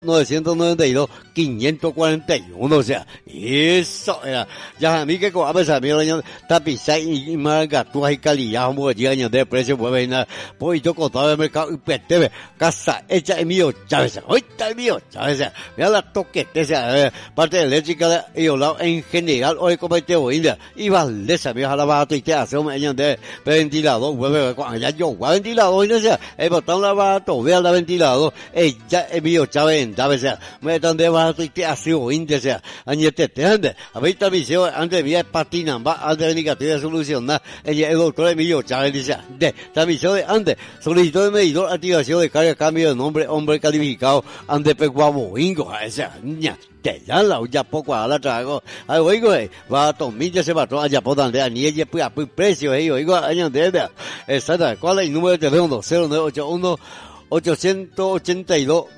992, 541, o sea, eso era. Ya a mí que como a veces me lo tapisa y marca tu hay calidad, como llegan de precio, pues venga, pues yo contaba el mercado y pete, casa hecha en mío, Chávez, hoy está el mío, Chávez, mira la toquete, parte eléctrica y lado en general, hoy como te voy a y vale, se me la baja y te hace un año de ventilador, pues cuando ya yo voy a ventilador, y no sé, el botón la baja, vea la ventilador, ella es mío, Chávez, Chávez, me están de baja y te hace un índice, añete, te ande, a ver, también se antes de patina, va antes de negativa solucionar, el doctor Emilio Chávez dice, de, también se antes, solicitó de medidor, activación de carga, cambio de nombre, hombre calificado, ande peguabo, ingo, esa, ña, te ya la ya poco a la trago, ay, oigo, va a tomar ya se va a tomar ya por donde a ni ella pues a precio, oigo, año de, exacto, ¿cuál es el número de teléfono? 0981 882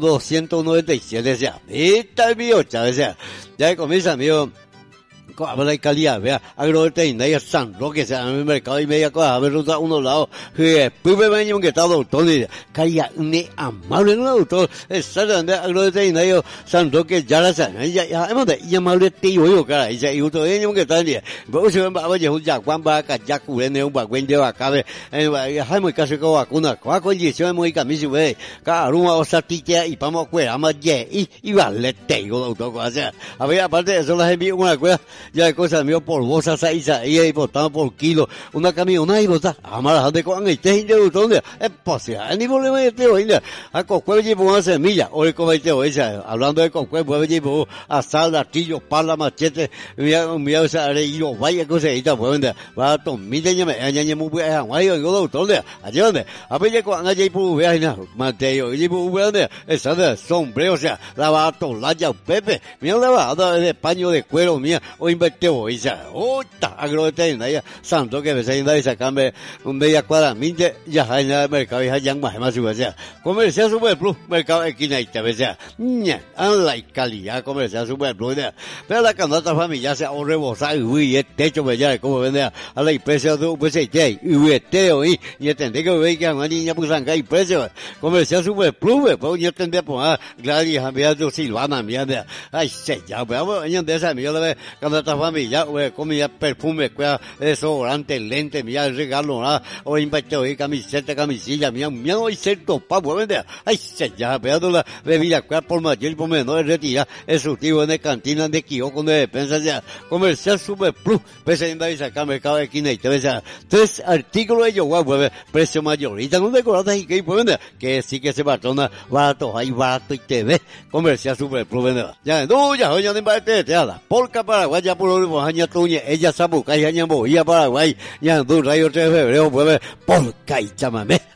297, decía, esta es mío, Chávez, ya comienza, amigo, habla de calidad, vea, agroveterinaria ya San Roque, sea, en el mercado y media cosa, a ver, uno lado, pues me baño que está doctor, y calidad, ne amable, no doctor, exactamente, agroveterinario San Roque, ya la saben, ya, y amable tío, yo, cara, y se, y otro día, que está en día, pues se va a ver, ya, Juan va a ya curene, un bagüen de vacabe, hay muy casi con vacuna, con condición muy camisa, ve, cada uno, o sea, tía, y vamos a cuidar más, y vale, tío, doctor, o sea, a ver, aparte de eso, las envío una cueva, ya de cosas mío por bolsa y botado por kilo, una camioneta y botado, amar de con este gente de donde es posible, ni problema de este hoy, a cocuel llevo una semilla, hoy como este hoy, hablando de cocuel, pues llevo asal, artillo, pala, machete, mira, o sea, y lo vaya cosita, pues va a tomar, añañe muy buena, yo doctor, allá donde, a ver, ya con allá y por veana, Mateo, y por veana, esa de sombrero, o sea, la va a tolar ya, Pepe, mira la va de paño de cuero, mía, o invertió, y ya, agroveterinaria, santo que me se inda y sacarme un media cuadra, minte, ya hay nada de mercado, ya hay más, o sea, comercial super plus, mercado esquina y te o sea, ña, la calidad comercial super plus, pero la canasta familiar se ahorre rebosar, y el techo, ya, como vende a la impresión de un pues y teo, y entendé que ve que a una niña pues acá y precio, comercial super plus, pues yo tendría pues, Gladys, amiga de Silvana, mía, ay, se ya, veamos, año de esa, amiga de canasta familiar, comida, perfume, desodorante, lente, mía, regalo, o invertido, camiseta, camisilla, mía, hoy cierto, papo, vende, ay, se ya, veamos la bebida, por mayor y por menor, retira, el surtido en el cantina, de kiosco, de despensa, ya, comercial super plus, presenta y saca mercado de esquina y te ves, 3 artículos de yoga, precio mayorita, no decoradas y que, pues, que sí que se patrona, barato, hay barato y te ve, comercial super plus, vende, ya, no, ya, oye, no te da, polka Paraguay, ya por lo año tuñe, ella sabuca y año boía Paraguay, ya, 2 rayos 3 de febrero, polka y chamame.